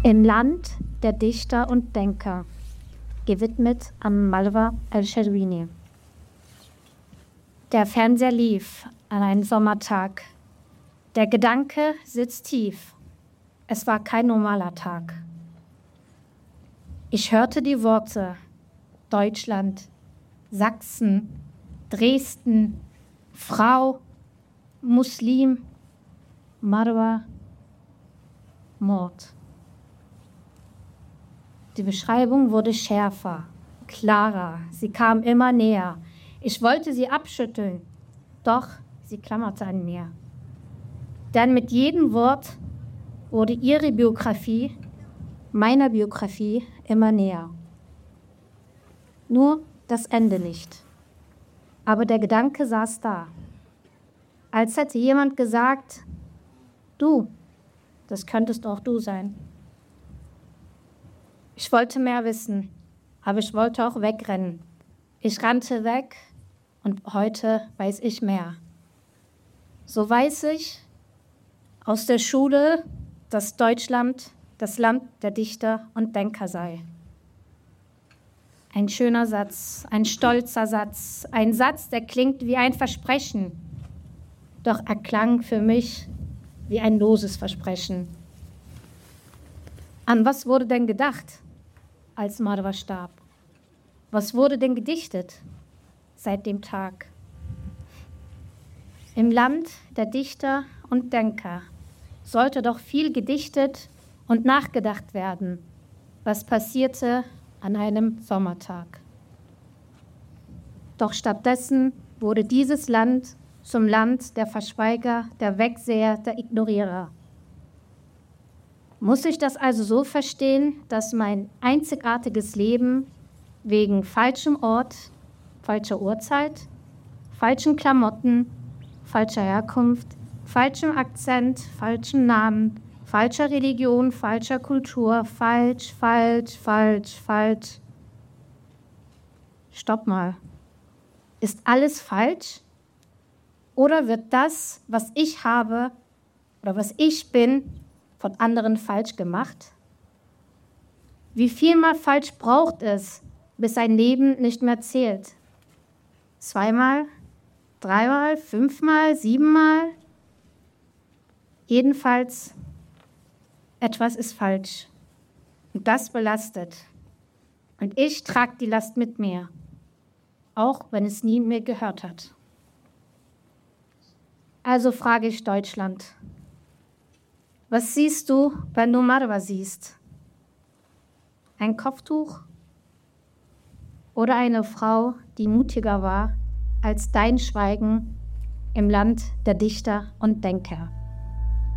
Im Land der Dichter und Denker, gewidmet an Malwa El-Sherbini. Der Fernseher lief an einem Sommertag. Der Gedanke sitzt tief. Es war kein normaler Tag. Ich hörte die Worte Deutschland, Sachsen, Dresden, Frau, Muslim, Marwa, Mord. Die Beschreibung wurde schärfer, klarer. Sie kam immer näher. Ich wollte sie abschütteln, doch sie klammerte an mir. Denn mit jedem Wort wurde ihre Biografie, meiner Biografie, immer näher. Nur das Ende nicht. Aber der Gedanke saß da. Als hätte jemand gesagt, du, das könntest auch du sein. Ich wollte mehr wissen, aber ich wollte auch wegrennen. Ich rannte weg und heute weiß ich mehr. So weiß ich aus der Schule, dass Deutschland das Land der Dichter und Denker sei. Ein schöner Satz, ein stolzer Satz, ein Satz, der klingt wie ein Versprechen, doch er klang für mich wie ein loses Versprechen. An was wurde denn gedacht, als Marwa starb? Was wurde denn gedichtet seit dem Tag? Im Land der Dichter und Denker sollte doch viel gedichtet und nachgedacht werden, was passierte an einem Sommertag. Doch stattdessen wurde dieses Land zum Land der Verschweiger, der Wegseher, der Ignorierer. Muss ich das also so verstehen, dass mein einzigartiges Leben wegen falschem Ort, falscher Uhrzeit, falschen Klamotten, falscher Herkunft, falschem Akzent, falschem Namen, falscher Religion, falscher Kultur, falsch. Stopp mal. Ist alles falsch? Oder wird das, was ich habe oder was ich bin, von anderen falsch gemacht? Wie vielmal falsch braucht es, bis ein Leben nicht mehr zählt? 2-mal, 3-mal, 5-mal, 7-mal? Jedenfalls, etwas ist falsch. Und das belastet. Und ich trage die Last mit mir, auch wenn es nie mir gehört hat. Also frage ich Deutschland, was siehst du, wenn du Marwa siehst? Ein Kopftuch oder eine Frau, die mutiger war als dein Schweigen im Land der Dichter und Denker?